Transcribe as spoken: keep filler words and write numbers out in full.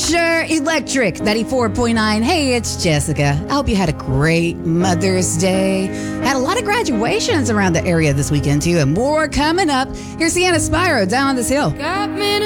Asher Electric ninety-four point nine. Hey, it's Jessica. I hope you had a great Mother's Day. Had a lot of graduations around the area this weekend, too, and more coming up. Here's Sienna Spyro down on this hill. Got me